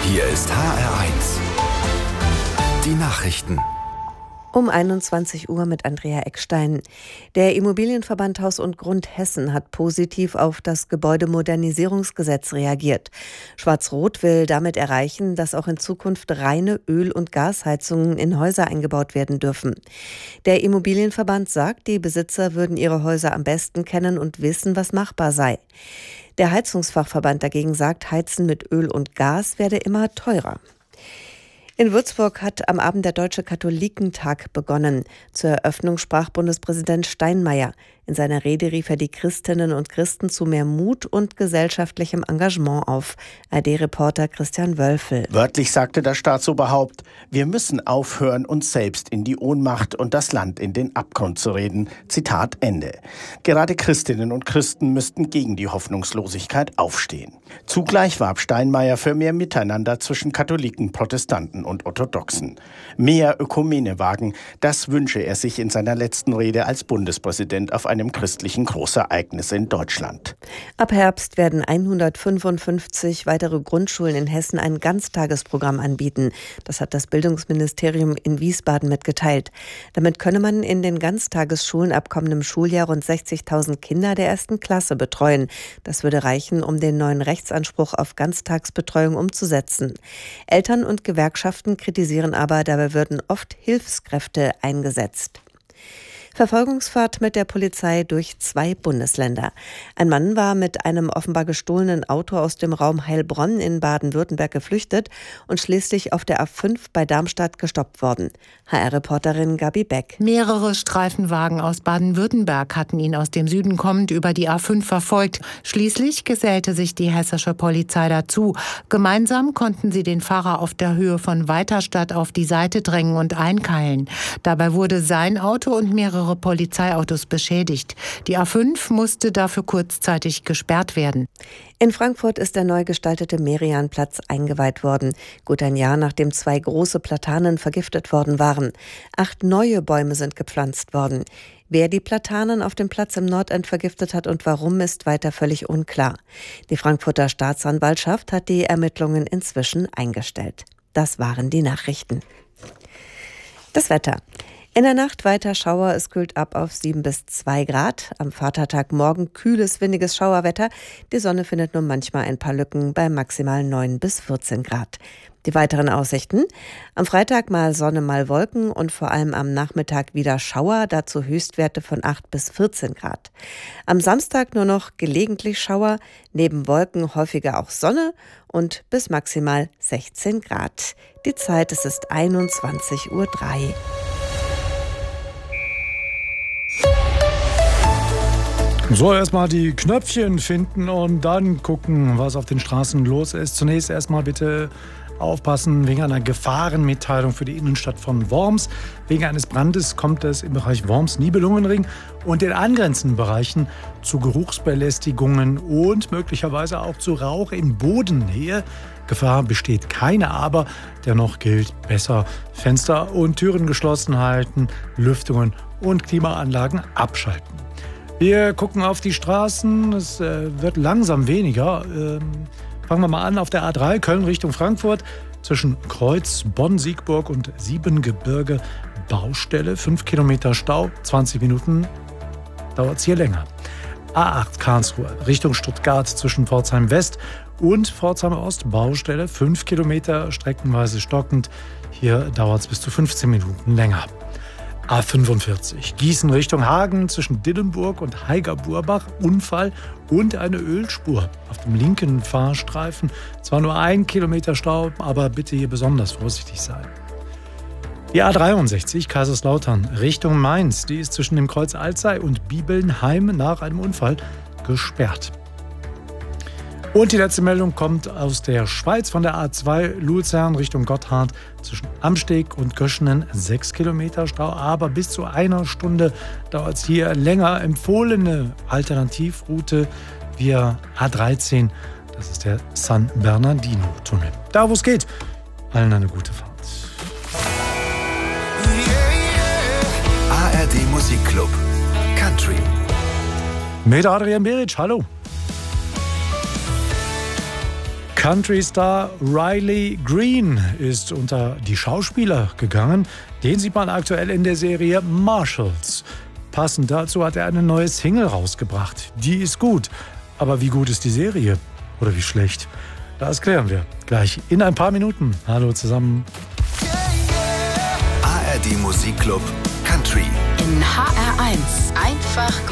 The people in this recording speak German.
Hier ist HR1. Die Nachrichten. Um 21 Uhr mit Andrea Eckstein. Der Immobilienverband Haus und Grund Hessen hat positiv auf das Gebäudemodernisierungsgesetz reagiert. Schwarz-Rot will damit erreichen, dass auch in Zukunft reine Öl- und Gasheizungen in Häuser eingebaut werden dürfen. Der Immobilienverband sagt, die Besitzer würden ihre Häuser am besten kennen und wissen, was machbar sei. Der Heizungsfachverband dagegen sagt, Heizen mit Öl und Gas werde immer teurer. In Würzburg hat am Abend der Deutsche Katholikentag begonnen. Zur Eröffnung sprach Bundespräsident Steinmeier. In seiner Rede rief er die Christinnen und Christen zu mehr Mut und gesellschaftlichem Engagement auf. ARD-Reporter Christian Wölfel. Wörtlich sagte das Staatsoberhaupt: Wir müssen aufhören, uns selbst in die Ohnmacht und das Land in den Abgrund zu reden. Zitat Ende. Gerade Christinnen und Christen müssten gegen die Hoffnungslosigkeit aufstehen. Zugleich warb Steinmeier für mehr Miteinander zwischen Katholiken, Protestanten und Orthodoxen. Mehr Ökumene wagen, das wünsche er sich in seiner letzten Rede als Bundespräsident auf einem christlichen Großereignis in Deutschland. Ab Herbst werden 155 weitere Grundschulen in Hessen ein Ganztagesprogramm anbieten. Das hat das Bildungsministerium in Wiesbaden mitgeteilt. Damit könne man in den Ganztagesschulen ab kommendem Schuljahr rund 60.000 Kinder der 1. Klasse betreuen. Das würde reichen, um den neuen Rechtsanspruch auf Ganztagsbetreuung umzusetzen. Eltern und Gewerkschaften kritisieren aber, dabei würden oft Hilfskräfte eingesetzt. Verfolgungsfahrt mit der Polizei durch 2 Bundesländer. Ein Mann war mit einem offenbar gestohlenen Auto aus dem Raum Heilbronn in Baden-Württemberg geflüchtet und schließlich auf der A5 bei Darmstadt gestoppt worden. HR-Reporterin Gabi Beck. Mehrere Streifenwagen aus Baden-Württemberg hatten ihn aus dem Süden kommend über die A5 verfolgt. Schließlich gesellte sich die hessische Polizei dazu. Gemeinsam konnten sie den Fahrer auf der Höhe von Weiterstadt auf die Seite drängen und einkeilen. Dabei wurde sein Auto und mehrere Polizeiautos beschädigt. Die A5 musste dafür kurzzeitig gesperrt werden. In Frankfurt ist der neu gestaltete Merianplatz eingeweiht worden. Gut ein Jahr, nachdem 2 große Platanen vergiftet worden waren. 8 neue Bäume sind gepflanzt worden. Wer die Platanen auf dem Platz im Nordend vergiftet hat und warum, ist weiter völlig unklar. Die Frankfurter Staatsanwaltschaft hat die Ermittlungen inzwischen eingestellt. Das waren die Nachrichten. Das Wetter. In der Nacht weiter Schauer, es kühlt ab auf 7 bis 2 Grad. Am Vatertag morgen kühles, windiges Schauerwetter. Die Sonne findet nur manchmal ein paar Lücken bei maximal 9 bis 14 Grad. Die weiteren Aussichten: Am Freitag mal Sonne, mal Wolken und vor allem am Nachmittag wieder Schauer, dazu Höchstwerte von 8 bis 14 Grad. Am Samstag nur noch gelegentlich Schauer, neben Wolken häufiger auch Sonne und bis maximal 16 Grad. Die Zeit, es ist 21:03 Uhr. So, erstmal die Knöpfchen finden und dann gucken, was auf den Straßen los ist. Zunächst erstmal bitte aufpassen wegen einer Gefahrenmitteilung für die Innenstadt von Worms. Wegen eines Brandes kommt es im Bereich Worms-Nibelungenring und den angrenzenden Bereichen zu Geruchsbelästigungen und möglicherweise auch zu Rauch in Bodennähe. Gefahr besteht keine, aber dennoch gilt besser Fenster und Türen geschlossen halten, Lüftungen und Klimaanlagen abschalten. Wir gucken auf die Straßen, es wird langsam weniger. Fangen wir mal an auf der A3 Köln Richtung Frankfurt. Zwischen Kreuz, Bonn, Siegburg und Siebengebirge Baustelle. 5 Kilometer Stau, 20 Minuten dauert es hier länger. A8 Karlsruhe Richtung Stuttgart zwischen Pforzheim West und Pforzheim Ost Baustelle. 5 Kilometer streckenweise stockend. Hier dauert es bis zu 15 Minuten länger. A45 Gießen Richtung Hagen zwischen Dillenburg und Heiger-Burbach. Unfall und eine Ölspur auf dem linken Fahrstreifen. Zwar nur 1 Kilometer Stau, aber bitte hier besonders vorsichtig sein. Die A63 Kaiserslautern Richtung Mainz, die ist zwischen dem Kreuz Alzey und Bibelnheim nach einem Unfall gesperrt. Und die letzte Meldung kommt aus der Schweiz von der A2 Luzern Richtung Gotthard zwischen Amsteg und Göschenen 6 Kilometer Stau, aber bis zu 1 Stunde dauert es hier länger. Empfohlene Alternativroute via A13, das ist der San Bernardino-Tunnel. Da wo es geht, allen eine gute Fahrt. ARD Musikclub Country Mit Adrian Beric, hallo. Country-Star Riley Green ist unter die Schauspieler gegangen. Den sieht man aktuell in der Serie Marshalls. Passend dazu hat er eine neue Single rausgebracht. Die ist gut. Aber wie gut ist die Serie? Oder wie schlecht? Das klären wir gleich in ein paar Minuten. Hallo zusammen. ARD Musikclub Country. In HR1 einfach